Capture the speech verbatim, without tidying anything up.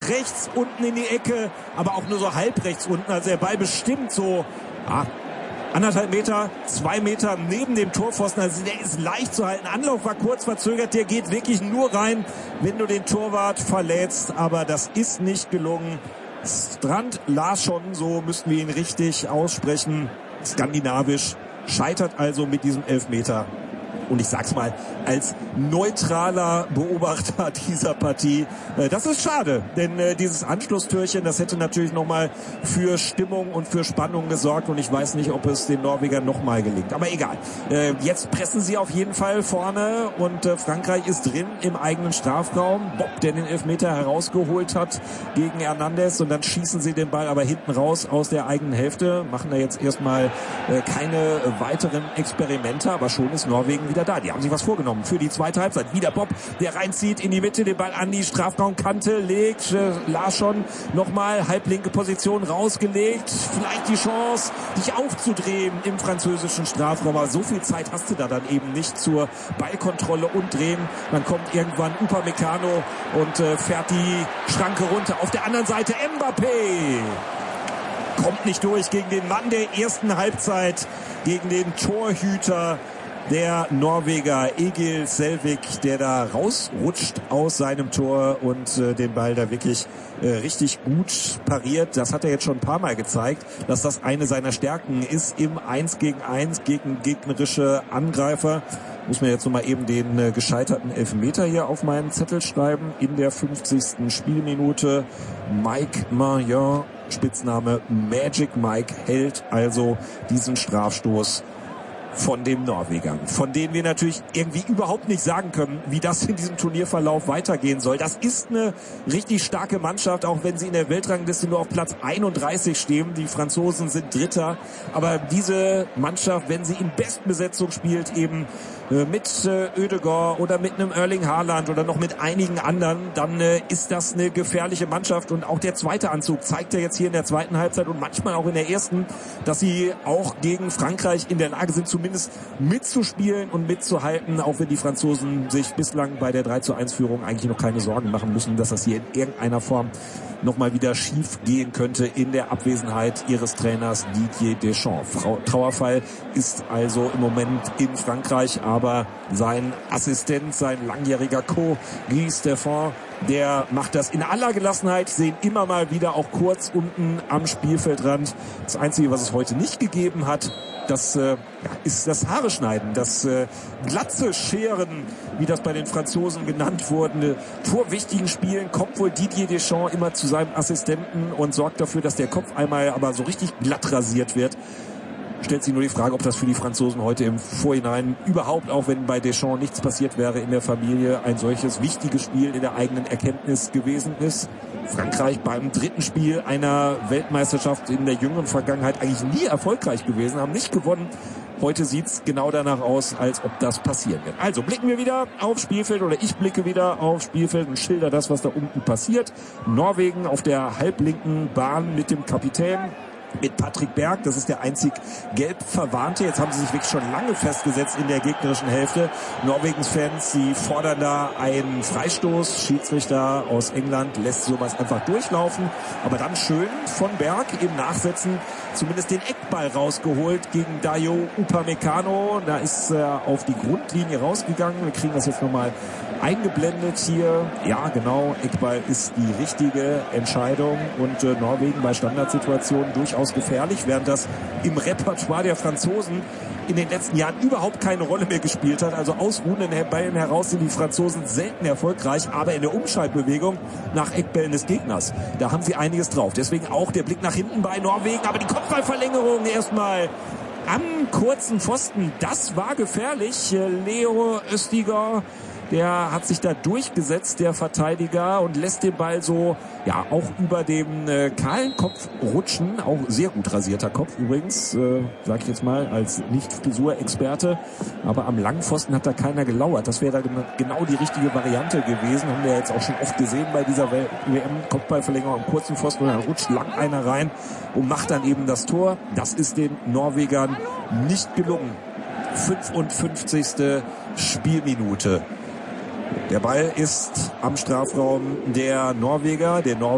rechts unten in die Ecke, aber auch nur so halb rechts unten. Also der Ball bestimmt so ah, anderthalb Meter, zwei Meter neben dem Torpfosten. Also der ist leicht zu halten. Anlauf war kurz verzögert. Der geht wirklich nur rein, wenn du den Torwart verletzt. Aber das ist nicht gelungen. Strand Larsson, so müssten wir ihn richtig aussprechen. Skandinavisch. Scheitert also mit diesem Elfmeter. Und ich sag's mal, als neutraler Beobachter dieser Partie, äh, das ist schade, denn äh, dieses Anschlusstürchen, das hätte natürlich nochmal für Stimmung und für Spannung gesorgt und ich weiß nicht, ob es den Norwegern nochmal gelingt. Aber egal, äh, jetzt pressen sie auf jeden Fall vorne und äh, Frankreich ist drin im eigenen Strafraum. Bob, der den Elfmeter herausgeholt hat gegen Hernandez und dann schießen sie den Ball aber hinten raus aus der eigenen Hälfte, machen da jetzt erstmal äh, keine weiteren Experimente, aber schon ist Norwegen wieder da. Die haben sich was vorgenommen für die zweite Halbzeit. Wieder Bob, der reinzieht in die Mitte, den Ball an die Strafraumkante legt. Äh, Larsson nochmal halblinke Position rausgelegt. Vielleicht die Chance, dich aufzudrehen im französischen Strafraum. Aber so viel Zeit hast du da dann eben nicht zur Ballkontrolle und Drehen. Dann kommt irgendwann Upamecano und äh, fährt die Schranke runter. Auf der anderen Seite Mbappé. Kommt nicht durch gegen den Mann der ersten Halbzeit, gegen den Torhüter der Norweger Egil Selvik, der da rausrutscht aus seinem Tor und äh, den Ball da wirklich äh, richtig gut pariert. Das hat er jetzt schon ein paar Mal gezeigt, dass das eine seiner Stärken ist im eins gegen eins gegen gegnerische Angreifer. Muss mir jetzt nochmal eben den äh, gescheiterten Elfmeter hier auf meinen Zettel schreiben. In der fünfzigsten Spielminute Mike Maignan, Spitzname Magic Mike, hält also diesen Strafstoß von den Norwegern, von denen wir natürlich irgendwie überhaupt nicht sagen können, wie das in diesem Turnierverlauf weitergehen soll. Das ist eine richtig starke Mannschaft, auch wenn sie in der Weltrangliste nur auf Platz einunddreißig stehen. Die Franzosen sind Dritter, aber diese Mannschaft, wenn sie in Bestbesetzung spielt, eben mit äh, Ødegaard oder mit einem Erling Haaland oder noch mit einigen anderen, dann äh, ist das eine gefährliche Mannschaft. Und auch der zweite Anzug zeigt ja jetzt hier in der zweiten Halbzeit und manchmal auch in der ersten, dass sie auch gegen Frankreich in der Lage sind, zumindest mitzuspielen und mitzuhalten, auch wenn die Franzosen sich bislang bei der drei zu eins Führung eigentlich noch keine Sorgen machen müssen, dass das hier in irgendeiner Form nochmal wieder schief gehen könnte in der Abwesenheit ihres Trainers Didier Deschamps. Frau Trauerfall ist also im Moment in Frankreich, aber sein Assistent, sein langjähriger Co, Guy Stéphane, der macht das in aller Gelassenheit, sehen immer mal wieder auch kurz unten am Spielfeldrand. Das Einzige, was es heute nicht gegeben hat, das äh, ist das Haare schneiden, das äh, Glatze scheren, wie das bei den Franzosen genannt wurde. Vor wichtigen Spielen kommt wohl Didier Deschamps immer zu seinem Assistenten und sorgt dafür, dass der Kopf einmal aber so richtig glatt rasiert wird. Stellt sich nur die Frage, ob das für die Franzosen heute im Vorhinein überhaupt, auch wenn bei Deschamps nichts passiert wäre in der Familie, ein solches wichtiges Spiel in der eigenen Erkenntnis gewesen ist. Frankreich beim dritten Spiel einer Weltmeisterschaft in der jüngeren Vergangenheit eigentlich nie erfolgreich gewesen, haben nicht gewonnen. Heute sieht's genau danach aus, als ob das passieren wird. Also blicken wir wieder aufs Spielfeld, oder ich blicke wieder aufs Spielfeld und schilder das, was da unten passiert. Norwegen auf der halblinken Bahn mit dem Kapitän, mit Patrick Berg, das ist der einzig gelb Verwarnte. Jetzt haben sie sich wirklich schon lange festgesetzt in der gegnerischen Hälfte. Norwegens Fans, sie fordern da einen Freistoß. Schiedsrichter aus England lässt sowas einfach durchlaufen. Aber dann schön von Berg im Nachsetzen zumindest den Eckball rausgeholt gegen Dayo Upamecano. Da ist er auf die Grundlinie rausgegangen. Wir kriegen das jetzt nochmal eingeblendet hier. Ja, genau, Eckball ist die richtige Entscheidung und äh, Norwegen bei Standardsituationen durchaus gefährlich, während das im Repertoire der Franzosen in den letzten Jahren überhaupt keine Rolle mehr gespielt hat. Also aus ruhenden Bällen heraus sind die Franzosen selten erfolgreich, aber in der Umschaltbewegung nach Eckbällen des Gegners, da haben sie einiges drauf. Deswegen auch der Blick nach hinten bei Norwegen, aber die Kopfballverlängerung erstmal am kurzen Pfosten, das war gefährlich. Leo Østigård, der hat sich da durchgesetzt, der Verteidiger, und lässt den Ball so, ja, auch über dem äh, kahlen Kopf rutschen. Auch sehr gut rasierter Kopf übrigens, äh, sag ich jetzt mal, als Nicht-Frisur-Experte. Aber am langen Pfosten hat da keiner gelauert. Das wäre da genau die richtige Variante gewesen. Haben wir jetzt auch schon oft gesehen bei dieser W M-Kopfballverlängerung am kurzen Pfosten. Und dann rutscht lang einer rein und macht dann eben das Tor. Das ist den Norwegern nicht gelungen. fünfundfünfzigste Spielminute. Der Ball ist am Strafraum der Norweger. Der Norweger